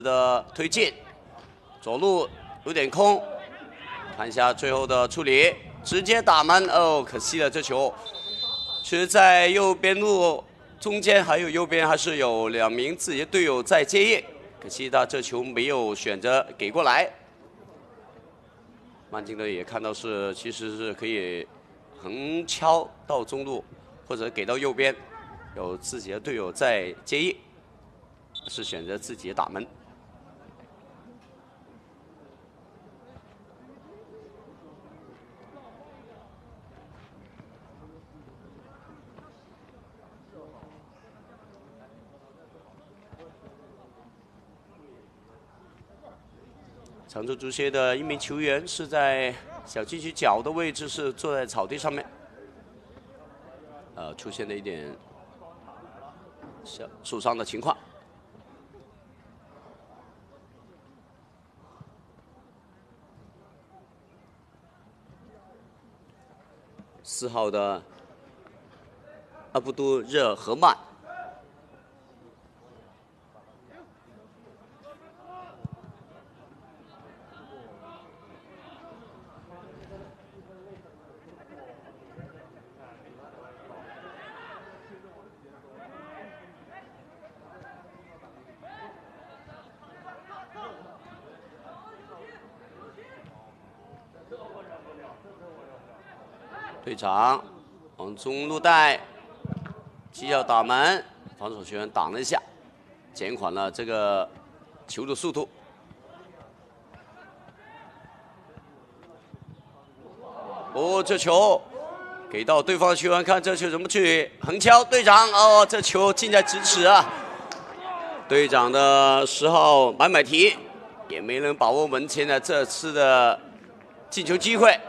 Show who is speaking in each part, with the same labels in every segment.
Speaker 1: 的推进，左路有点空，看一下最后的处理，直接打门哦，可惜了这球。其实，在右边路中间还有右边还是有2名自己的队友在接应，可惜他这球没有选择给过来。曼津队也看到其实是可以横敲到中路，或者给到右边，有自己的队友在接应，是选择自己的打门。 常州足协的一名球员是在小禁区角的位置，是坐在草地上面，出现了一点小受伤的情况。4号的阿布都热和曼。 队长往中路带，既要打门，防守球员挡了一下，减缓了这个球的速度。哦，这球给到对方球员看，这球怎么去横敲？队长哦，这球近在咫尺啊！队长的10号买提也没能把握门前的这次的进球机会。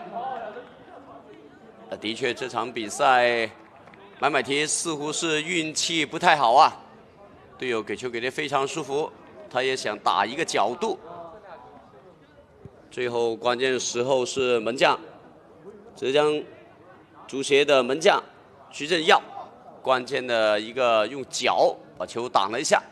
Speaker 1: 的确，这场比赛，买提似乎是运气不太好啊。队友给球给得非常舒服，他也想打一个角度。最后关键时候是门将，浙江足协的门将徐振耀，关键的一个用脚把球挡了一下。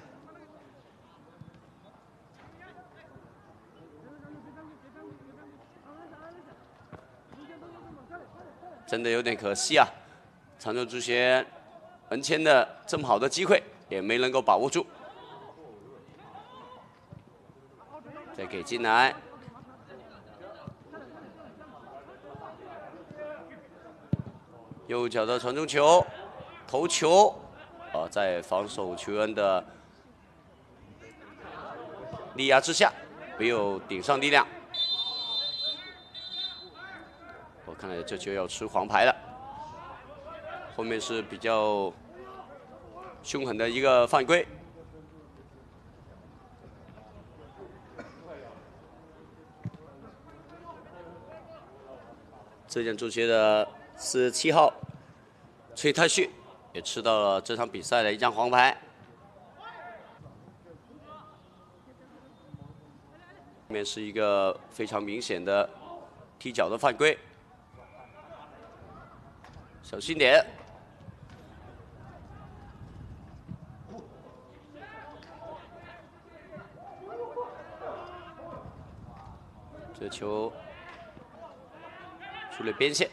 Speaker 1: 真的有点可惜啊！常州足协门前的这么好的机会也没能够把握住。再给进来，右脚的传中球，头球，在防守球员的力压之下，没有顶上力量。 我看来这球要吃黄牌了，后面是比较凶狠的一个犯规。浙江足协的47号崔泰旭也吃到了这场比赛的一张黄牌。后面是一个非常明显的踢脚的犯规。 小心点！这球出了边线。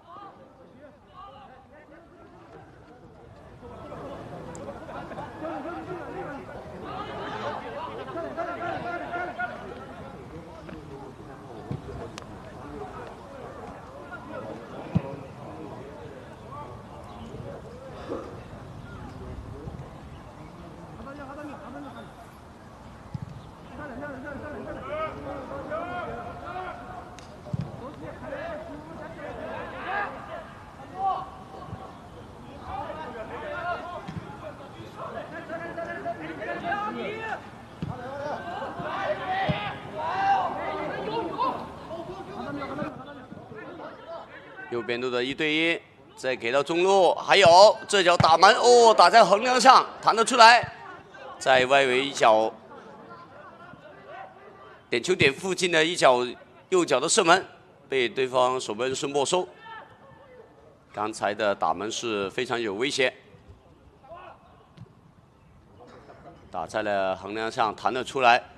Speaker 1: 右边路的1对1，再给到中路，还有这脚打门哦，打在横梁上，弹得出来，在外围一脚点球点附近的一脚右脚的射门，被对方守门人士没收。刚才的打门是非常有威胁。 打在了横梁上，弹了出来。